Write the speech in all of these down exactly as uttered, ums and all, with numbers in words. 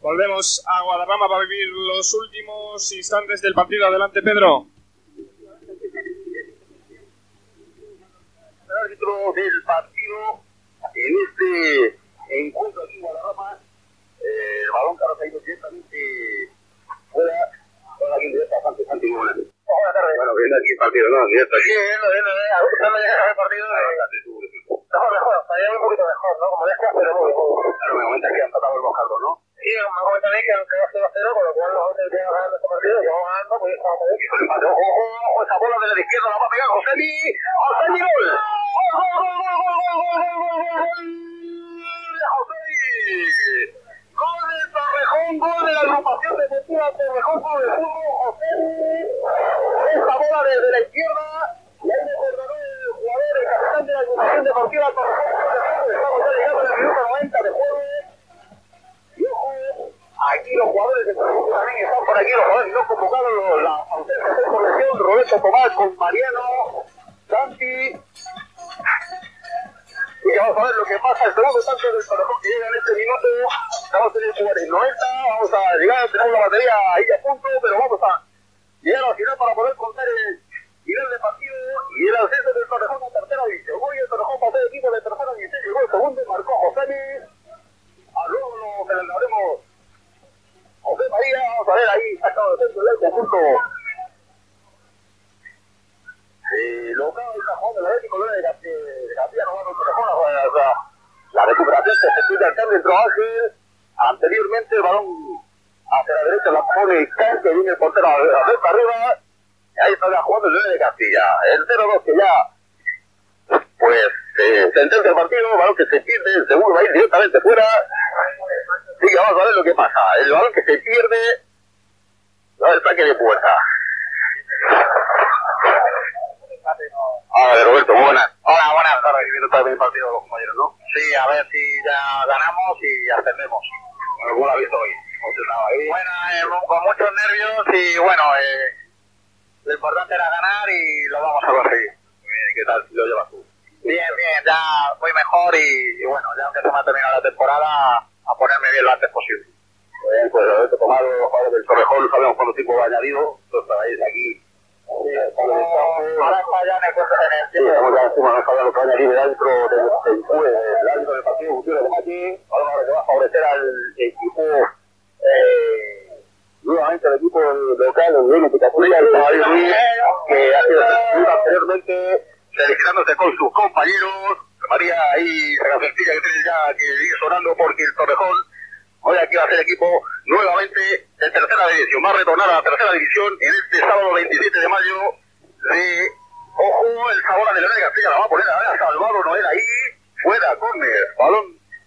Volvemos a Guadarrama para vivir los últimos instantes del partido. Adelante, Pedro. El árbitro del partido en este encuentro aquí en Guadarrama, eh, el balón que ha caído directamente fuera, con la directa Santi Santi Buenas. Buenas tardes. Bueno, viendo aquí el partido, ¿no? Directo aquí. Sí, viendo, viendo, viendo. ¿A gusto me llega el partido? No, mejor, para allá un poquito mejor, ¿no? Como decía, pero muy bien. Claro, me comenta que han tratado el Bojardo, ¿no? Sí, me comentan ahí que aunque va cero a cero, con lo cual nosotros tenemos ganando este partido, que vamos ganando, pues ya estamos ahí. Ojo, ojo, esa bola de la izquierda la va a pegar Josemi. ¡Josemi, gol! ¡Gol, gol, gol, gol, gol, gol, gol, gol, gol! ¡De Josemi! Gol del Torrejón, gol de la agrupación deportiva Torrejón por el fútbol, Josemi. Esa bola desde la izquierda, y ahí me acordó el jugador, el capitán de la agrupación deportiva Torrejón. Estamos ya llegando al minuto noventa de juego. Y ojo, aquí los jugadores de Torrejón también están por aquí, los jugadores no convocados, la ausencia de corrección, Roberto Tomás con Mariano, Santi. Y que vamos a ver lo que pasa, el segundo tanto del Torrejón que llega en este minuto. Vamos a tener jugadores noventa, vamos a llegar, tenemos la batería ahí a punto, pero vamos a llegar al final para poder contar el final del partido y el ascenso del Torrejón a tercera división. Hoy el Torrejón pasó de equipo de tercera división, llegó el segundo, marcó Josemi. A luego lo celebraremos José María, vamos a ver ahí, sacado de centro del conjunto. Eh, local está jugando el Atlético de Castilla, no va a Torrejón, o sea, la recuperación se ejecuta al cambio dentro Ángel. Anteriormente el balón hacia la derecha la pone Can, que viene el portero a ver para arriba. Y ahí está ya jugando el nueve de Castilla. El cero dos que ya, pues, eh, sentencia el partido, el balón que se pierde, el segundo va a ir directamente fuera. Sí, que vamos a ver lo que pasa. El balón que se pierde, va el saque de puerta. Hola, Roberto, muy buenas. Hola, buenas tardes. Viviendo también el partido de los compañeros, ¿no? Sí, a ver si ya ganamos y ascendemos. Bueno, ¿cómo lo has visto hoy? Bueno, eh, con muchos nervios y bueno, eh, lo importante era ganar y lo vamos a conseguir. Muy bien, ¿y qué tal lo llevas tú? Bien, bien, ya voy mejor y, y bueno, ya aunque se me ha terminado la temporada, a ponerme bien lo antes posible. Muy bien, pues Roberto Tomás, los jugadores del Torrejón, sabemos cuánto tiempo va añadido, entonces estáis aquí. Sí, estamos, ahora está ya en el cuento en el tiempo. Sí, estamos ya encima, no sabemos lo que va a añadir el árbitro del el árbitro del partido Gutiérrez de Machi. Ahora que va a favorecer al equipo, eh, nuevamente el equipo local, el Luis de Castilla, el Javier Ruiz, que ha sido seleccionado anteriormente, felicitándose con sus compañeros. María ahí, la sencilla que tiene ya que sigue sonando porque el Torrejón hoy aquí va a ser equipo nuevamente de tercera división. Va a retornar a la tercera división en este sábado veintisiete de mayo de, ojo, el Sabora de León de Castilla la va a poner a ver, Salvador Noel ahí, fuera, córner, balón.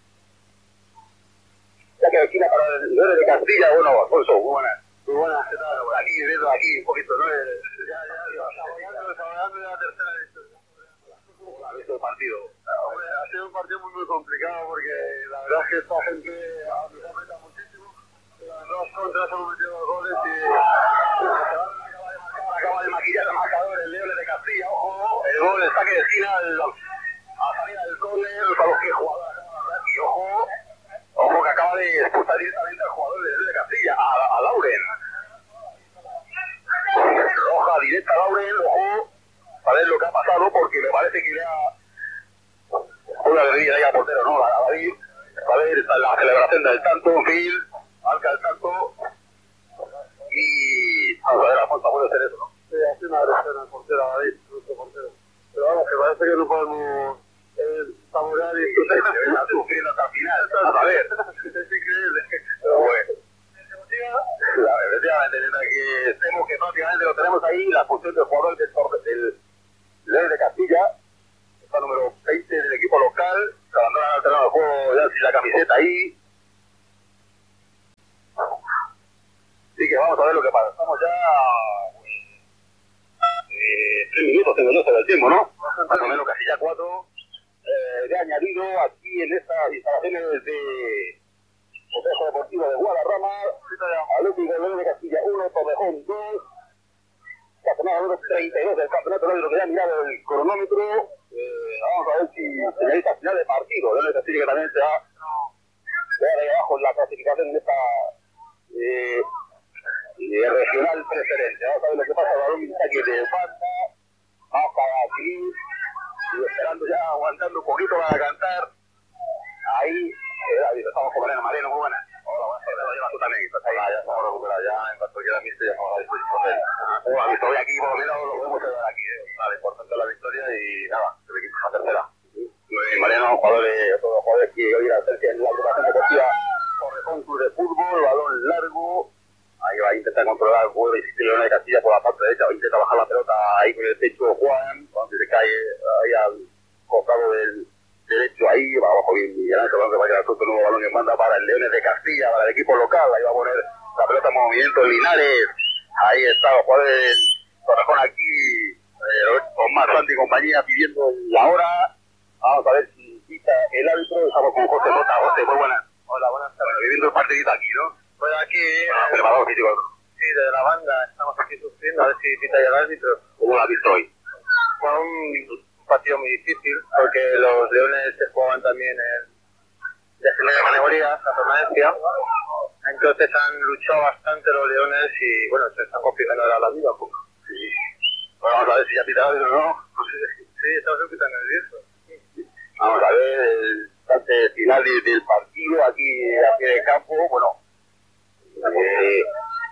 Ya que esquina para el León de Castilla, bueno, Alfonso, muy buenas. Muy buenas, ¿qué tal? Por aquí, viendo aquí un poquito, ¿no? Ya, ya, ya, saboreando, saboreando la tercera división. ¿Cómo ha visto el partido? Hombre, ha sido un partido muy, muy complicado porque la verdad es que esta gente ha metido muchísimo. Las dos contras hemos metido dos goles y acaba de maquillar el marcador el León de Castilla. Ojo, el gol, el saque de esquina a salida del córner, para los que jugador y ojo, ojo que acaba de expulsar directamente al jugador del León de Castilla, a, a Lauren. Roja directa a Lauren, ojo, a ver lo que ha pasado porque me parece que le ha una bebida ahí al portero, ¿no? A David, a ver la celebración del tanto, en fin, marca el tanto y vamos a ver, Alfonso puede hacer eso, ¿no? Sí, hace una agresión al portero, a David, nuestro portero. Pero vamos, que parece que no podemos eh, saborear y está sufriendo hasta el final. A ver, es increíble. Pero bueno. Efectivamente, que estemos que prácticamente lo tenemos ahí, la función del jugador del del León de Castilla, está número veinte del equipo local, se abandona al terreno del juego ya sin la camiseta ahí. Así que vamos a ver lo que pasa. Estamos ya eh, tres minutos, tengo yo sobre el tiempo, ¿no? Más o menos casi ya cuatro. Eh, de añadido aquí en estas instalaciones de Consejo Deportivo de Guadarrama, Atlético León de Castilla uno, Torrejón dos, campeonato número treinta y dos del campeonato, lo que ya ha mirado el cronómetro. Eh, vamos a ver si señalita final de partido, León de Castilla que también se ha quedado ahí abajo abajo en la clasificación en esta eh, eh, regional preferente. Vamos a ver lo que pasa. El balón está aquí de falta. Vamos para aquí. Y esperando ya, aguantando un poquito para cantar. Ahí, eh, David, estamos con Mariano. Mariano, muy buena. Hola, buenas tardes. Lo llevas tú también. Estás ahí. Ah, ya estamos recuperados. Ya en cuanto queda mil, ya estamos a disposición de él. Hola, victoria aquí, por lo menos lo podemos llevar aquí. Eh. Vale, importante la victoria y nada, el equipo es la tercera. Eh, Mariano, jugadores, todos los jugadores que hoy la tercia en la agrupación deportiva Torrejón Club de Fútbol, balón largo. Ahí va a intentar controlar el juego de Leones de Castilla por la parte derecha, va a intentar bajar la pelota ahí con el pecho Juan, cuando se cae ahí al costado del derecho, ahí va abajo bien Miguel Ángel, que va a quedar suelto el nuevo balón que manda para el Leones de Castilla, para el equipo local, ahí va a poner la pelota en movimiento Linares, ahí está los jugadores del Torrejón aquí, eh, con más Santi y compañía pidiendo la hora. Vamos a ver si quita el árbitro. Estamos con José Jota. José, muy buenas. Hola, buenas tardes. Viviendo el partidito aquí, ¿no? Pues aquí... Ah, eh, preparado físico. Sí, desde la banda. Estamos aquí sufriendo a ver si quita ya el árbitro. ¿Cómo lo has visto hoy? Fue un partido muy difícil porque los Leones se jugaban también en de primera categoría, la permanencia. Entonces han luchado bastante los Leones y, bueno, se están complicando ahora la vida un poco. Sí. Bueno, vamos a ver si ya pita el árbitro, ¿no? Sí, estamos un poquito nerviosos. Vamos a ver el instante final del partido aquí a pie de campo. Bueno, eh,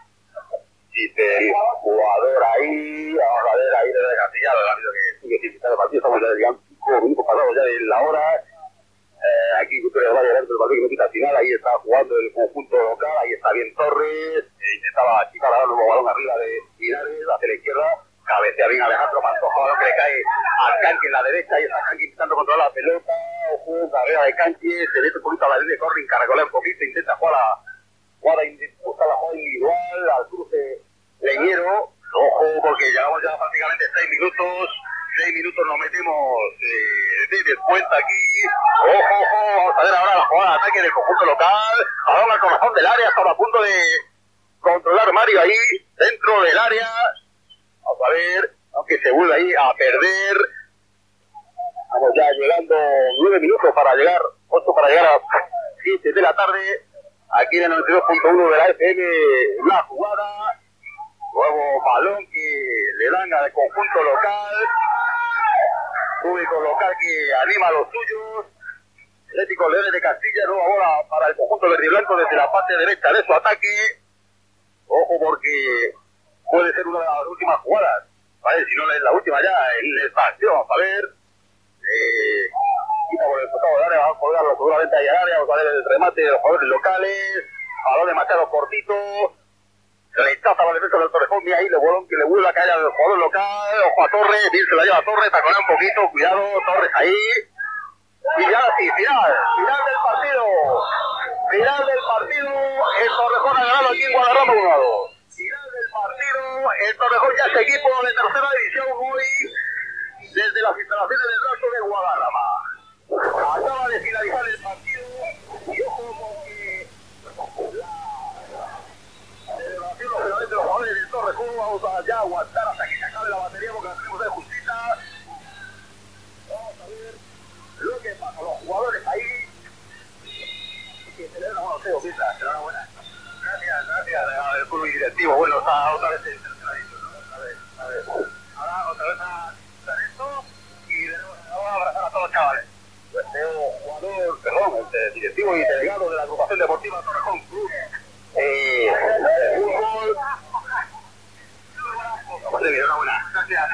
dice el jugador ahí, vamos a ver ahí desde Castilla, el árbitro que sigue sin quitar el partido. Estamos ya digamos cinco minutos pasados ya de la hora. Eh, aquí Victoria va a llegar el partido que no quita al final. Ahí está jugando el conjunto local, ahí está bien Torres, eh, intentaba chicar a dar un nuevo balón arriba de Linares hacia la izquierda. Cabecea bien Alejandro Pantoja, balón que le cae al Canqui en la derecha, y está Canqui intentando controlar la pelota, ojo, carrera de Canqui, se mete un poquito a la línea de corring, caracolea un poquito, intenta jugar a, jugar a buscar la jugada individual, al cruce leñero, ojo, porque llevamos ya prácticamente seis minutos, seis minutos nos metemos eh, de descuento aquí, ojo, ojo, vamos a ver ahora la jugada de ataque del conjunto local, balón al corazón del área, estaba a punto de controlar Mario ahí, dentro del área. Vamos a ver, aunque se vuelve ahí a perder. Estamos ya llegando nueve minutos para llegar, ocho para llegar a siete de la tarde. Aquí en el noventa y dos punto uno de la F M, la jugada. Nuevo balón que le dan al conjunto local. Público local que anima a los suyos. Atlético Leones de Castilla, nueva bola para el conjunto verde y blanco desde la parte derecha de su ataque. Ojo porque puede ser una de las últimas jugadas, ¿vale? Si no es la última ya en esta acción, vamos a ver. Eh, quita por el costado del área, vamos a colgarlo seguramente ahí al área, vamos a ver el remate de los jugadores locales, balón demasiado cortito, rechaza la defensa del Torrejón, y ahí le bolón que le vuelve a caer al jugador local, ojo a Torres, bien se la lleva a Torres, taconea un poquito, cuidado, Torres ahí, y ya sí, final, final del partido, final del partido, el Torrejón ha ganado aquí en Guadarrama uno a dos. Final del partido, el Torrejón ya es equipo de tercera división hoy desde las instalaciones del Raso de Guadarrama. Acaba de finalizar el partido y ojo porque la celebración lógicamente de los jugadores del Torrejón, vamos a ya aguantar hasta que se acabe la batería porque la tenemos de justita. Vamos a ver lo que pasa, los jugadores ahí que celebran, bueno, Teo Pita, enhorabuena. Gracias, gracias al club directivo. Bueno, está otra vez en tercera división, ¿no? A ver, a ver. Ahora otra vez a hacer esto y de nuevo vamos a abrazar a todos los chavales. Pues Teo, jugador, perdón, el directivo y delegado de la agrupación deportiva Torrejón Club. Eh, de fútbol. Vamos a ver, enhorabuena. Gracias.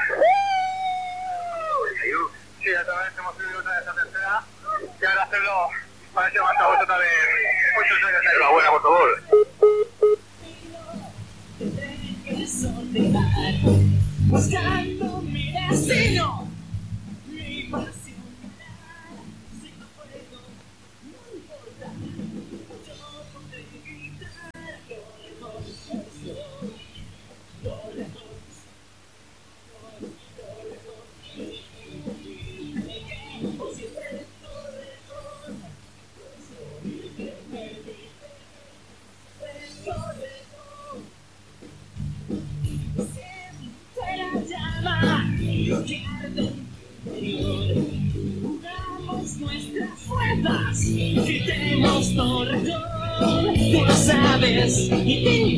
Sí, otra vez hemos subido otra vez a tercera. Y ahora hacerlo para que levanta vos otra vez. Muchos años. Enhorabuena por favor. Buscando mi destino, mi pasión, si no puedo, no importa, yo podré gritar lo lejos, lo lejos, siempre la llama, quiero tú lo sabes y